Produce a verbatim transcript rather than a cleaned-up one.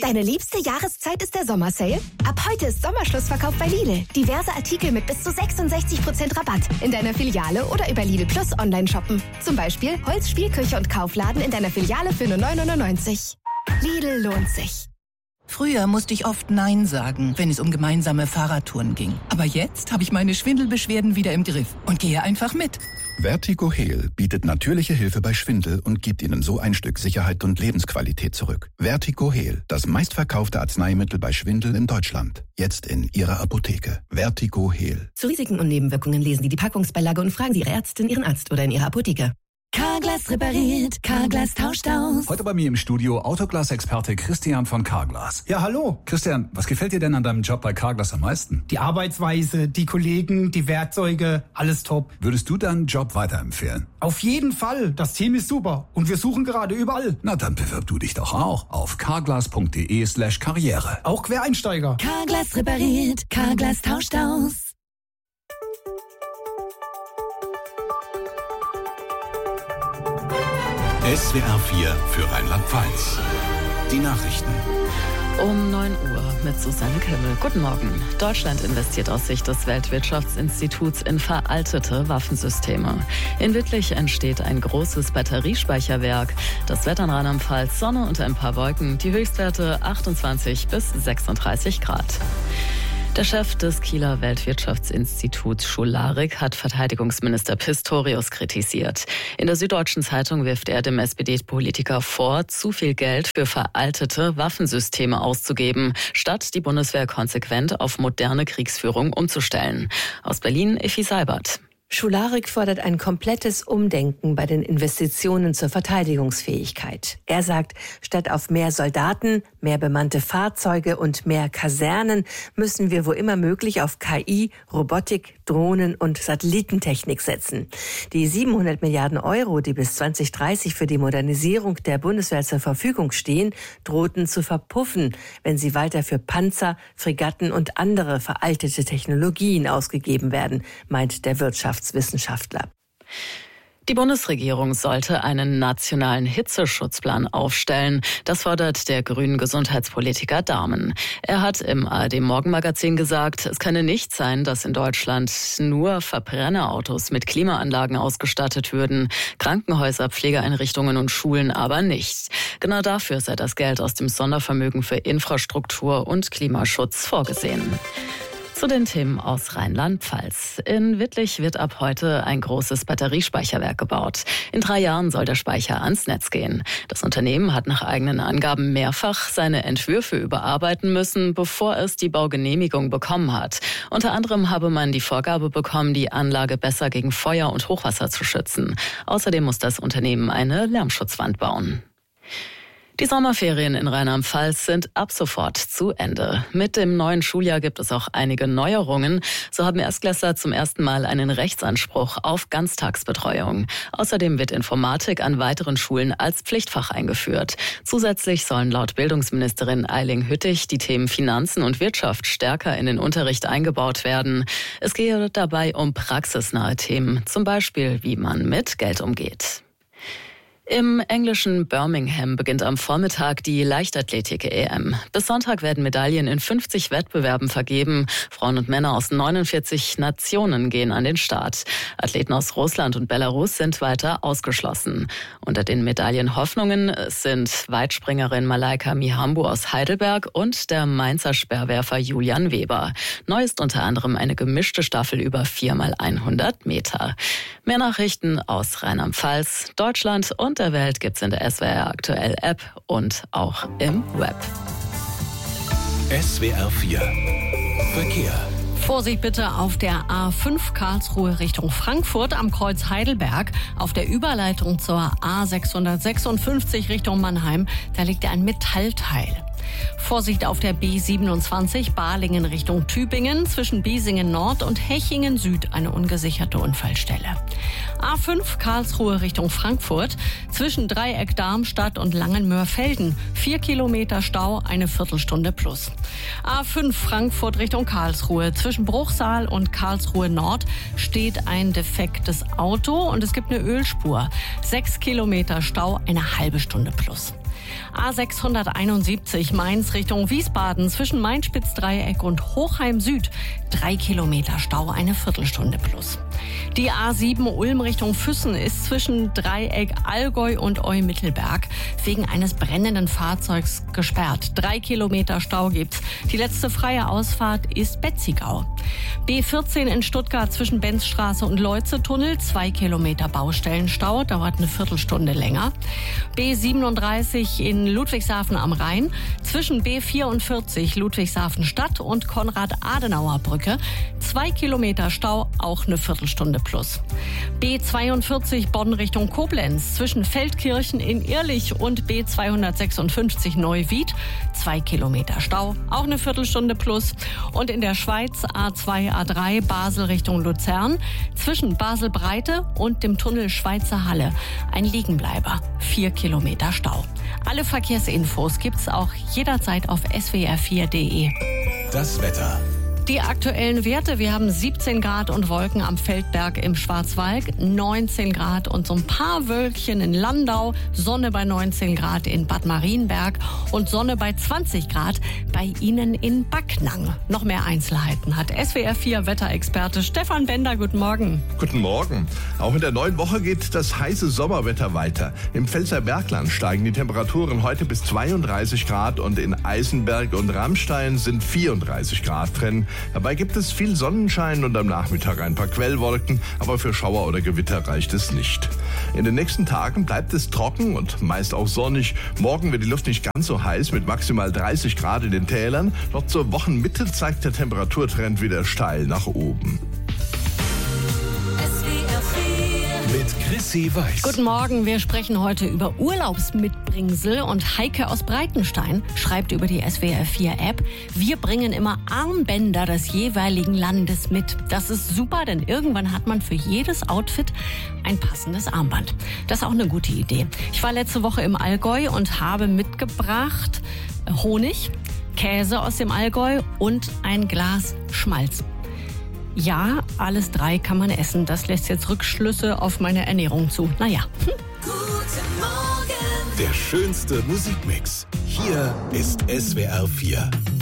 Deine liebste Jahreszeit ist der Sommersale? Ab heute ist Sommerschlussverkauf bei Lidl. Diverse Artikel mit bis zu sechsundsechzig Prozent Rabatt. In deiner Filiale oder über Lidl Plus online shoppen. Zum Beispiel Holz, Spielküche und Kaufladen in deiner Filiale für nur neun Euro neunundneunzig. Lidl lohnt sich. Früher musste ich oft Nein sagen, wenn es um gemeinsame Fahrradtouren ging. Aber jetzt habe ich meine Schwindelbeschwerden wieder im Griff und gehe einfach mit. Vertigo Heal bietet natürliche Hilfe bei Schwindel und gibt Ihnen so ein Stück Sicherheit und Lebensqualität zurück. Vertigo Heal, das meistverkaufte Arzneimittel bei Schwindel in Deutschland. Jetzt in Ihrer Apotheke. Vertigo Heal. Zu Risiken und Nebenwirkungen lesen Sie die Packungsbeilage und fragen Sie Ihre Ärztin, Ihren Arzt oder in Ihrer Apotheke. Carglass repariert, Carglass tauscht aus. Heute bei mir im Studio Autoglas-Experte Christian von Carglass. Ja, hallo. Christian, was gefällt dir denn an deinem Job bei Carglass am meisten? Die Arbeitsweise, die Kollegen, die Werkzeuge, alles top. Würdest du deinen Job weiterempfehlen? Auf jeden Fall. Das Team ist super und wir suchen gerade überall. Na, dann bewirb du dich doch auch auf carglass.de slash karriere. Auch Quereinsteiger. Carglass repariert, Carglass tauscht aus. S W R vier für Rheinland-Pfalz. Die Nachrichten. Um neun Uhr mit Susanne Kimmel. Guten Morgen. Deutschland investiert aus Sicht des Weltwirtschaftsinstituts in veraltete Waffensysteme. In Wittlich entsteht ein großes Batteriespeicherwerk. Das Wetter in Rheinland-Pfalz, Sonne und ein paar Wolken. Die Höchstwerte achtundzwanzig bis sechsunddreißig Grad. Der Chef des Kieler Weltwirtschaftsinstituts Scholarik hat Verteidigungsminister Pistorius kritisiert. In der Süddeutschen Zeitung wirft er dem S P D-Politiker vor, zu viel Geld für veraltete Waffensysteme auszugeben, statt die Bundeswehr konsequent auf moderne Kriegsführung umzustellen. Aus Berlin Effi Seibert. Scholarik fordert ein komplettes Umdenken bei den Investitionen zur Verteidigungsfähigkeit. Er sagt, statt auf mehr Soldaten, mehr bemannte Fahrzeuge und mehr Kasernen müssen wir wo immer möglich auf K I, Robotik, Drohnen und Satellitentechnik setzen. Die siebenhundert Milliarden Euro, die bis zwanzig dreißig für die Modernisierung der Bundeswehr zur Verfügung stehen, drohten zu verpuffen, wenn sie weiter für Panzer, Fregatten und andere veraltete Technologien ausgegeben werden, meint der Wirtschaftswissenschaftler. Die Bundesregierung sollte einen nationalen Hitzeschutzplan aufstellen. Das fordert der grünen Gesundheitspolitiker Dahmen. Er hat im A R D-Morgenmagazin gesagt, es könne nicht sein, dass in Deutschland nur Verbrennerautos mit Klimaanlagen ausgestattet würden, Krankenhäuser, Pflegeeinrichtungen und Schulen aber nicht. Genau dafür sei das Geld aus dem Sondervermögen für Infrastruktur und Klimaschutz vorgesehen. Zu den Themen aus Rheinland-Pfalz. In Wittlich wird ab heute ein großes Batteriespeicherwerk gebaut. In drei Jahren soll der Speicher ans Netz gehen. Das Unternehmen hat nach eigenen Angaben mehrfach seine Entwürfe überarbeiten müssen, bevor es die Baugenehmigung bekommen hat. Unter anderem habe man die Vorgabe bekommen, die Anlage besser gegen Feuer und Hochwasser zu schützen. Außerdem muss das Unternehmen eine Lärmschutzwand bauen. Die Sommerferien in Rheinland-Pfalz sind ab sofort zu Ende. Mit dem neuen Schuljahr gibt es auch einige Neuerungen. So haben Erstklässler zum ersten Mal einen Rechtsanspruch auf Ganztagsbetreuung. Außerdem wird Informatik an weiteren Schulen als Pflichtfach eingeführt. Zusätzlich sollen laut Bildungsministerin Eiling Hüttich die Themen Finanzen und Wirtschaft stärker in den Unterricht eingebaut werden. Es gehe dabei um praxisnahe Themen, zum Beispiel wie man mit Geld umgeht. Im englischen Birmingham beginnt am Vormittag die Leichtathletik-E M. Bis Sonntag werden Medaillen in fünfzig Wettbewerben vergeben. Frauen und Männer aus neunundvierzig Nationen gehen an den Start. Athleten aus Russland und Belarus sind weiter ausgeschlossen. Unter den Medaillenhoffnungen sind Weitspringerin Malaika Mihambo aus Heidelberg und der Mainzer Speerwerfer Julian Weber. Neu ist unter anderem eine gemischte Staffel über vier mal hundert Meter. Mehr Nachrichten aus Rheinland-Pfalz, Deutschland und der Welt gibt's in der S W R Aktuell App und auch im Web. S W R vier Verkehr. Vorsicht bitte auf der A fünf Karlsruhe Richtung Frankfurt am Kreuz Heidelberg. Auf der Überleitung zur A sechshundertsechsundfünfzig Richtung Mannheim, da liegt ein Metallteil. Vorsicht auf der B siebenundzwanzig Balingen Richtung Tübingen, zwischen Biesingen Nord und Hechingen Süd eine ungesicherte Unfallstelle. A fünf Karlsruhe Richtung Frankfurt, zwischen Dreieck Darmstadt und Langenmörfelden, vier Kilometer Stau, eine Viertelstunde plus. A fünf Frankfurt Richtung Karlsruhe, zwischen Bruchsal und Karlsruhe Nord steht ein defektes Auto und es gibt eine Ölspur. Sechs Kilometer Stau, eine halbe Stunde plus. A sechshunderteinundsiebzig Mainz Richtung Wiesbaden zwischen Main-Spitz-Dreieck und Hochheim Süd. Drei Kilometer Stau, eine Viertelstunde plus. Die A sieben Ulm Richtung Füssen ist zwischen Dreieck Allgäu und Eu-Mittelberg wegen eines brennenden Fahrzeugs gesperrt. Drei Kilometer Stau gibt's. Die letzte freie Ausfahrt ist Betzigau. B vierzehn in Stuttgart zwischen Benzstraße und Leuze-Tunnel. Zwei Kilometer Baustellenstau, dauert eine Viertelstunde länger. B siebenunddreißig in Ludwigshafen am Rhein zwischen B vierundvierzig Ludwigshafen Stadt und Konrad-Adenauer-Brücke. Zwei Kilometer Stau, auch eine Viertelstunde plus. B zweiundvierzig Bonn Richtung Koblenz zwischen Feldkirchen in Irlich und B zweihundertsechsundfünfzig Neuwied. Zwei Kilometer Stau, auch eine Viertelstunde plus. Und in der Schweiz A zwei, A drei Basel Richtung Luzern zwischen Basel-Breite und dem Tunnel Schweizer Halle. Ein Liegenbleiber, vier Kilometer Stau. Alle Verkehrsinfos gibt's auch jederzeit auf S W R vier Punkt de. Das Wetter. Die aktuellen Werte, wir haben siebzehn Grad und Wolken am Feldberg im Schwarzwald, neunzehn Grad und so ein paar Wölkchen in Landau, Sonne bei neunzehn Grad in Bad Marienberg und Sonne bei zwanzig Grad bei Ihnen in Backnang. Noch mehr Einzelheiten hat S W R vier Wetterexperte Stefan Bender. Guten Morgen. Guten Morgen. Auch in der neuen Woche geht das heiße Sommerwetter weiter. Im Pfälzer Bergland steigen die Temperaturen heute bis zweiunddreißig Grad und in Eisenberg und Rammstein sind vierunddreißig Grad drin. Dabei gibt es viel Sonnenschein und am Nachmittag ein paar Quellwolken, aber für Schauer oder Gewitter reicht es nicht. In den nächsten Tagen bleibt es trocken und meist auch sonnig. Morgen wird die Luft nicht ganz so heiß mit maximal dreißig Grad in den Tälern. Doch zur Wochenmitte zeigt der Temperaturtrend wieder steil nach oben. Mit Chrissy Weiß. Guten Morgen, wir sprechen heute über Urlaubsmitbringsel und Heike aus Breitenstein schreibt über die S W R vier App, wir bringen immer Armbänder des jeweiligen Landes mit. Das ist super, denn irgendwann hat man für jedes Outfit ein passendes Armband. Das ist auch eine gute Idee. Ich war letzte Woche im Allgäu und habe mitgebracht Honig, Käse aus dem Allgäu und ein Glas Schmalz. Ja, alles drei kann man essen. Das lässt jetzt Rückschlüsse auf meine Ernährung zu. Naja. Hm. Guten Morgen. Der schönste Musikmix. Hier ist S W R vier.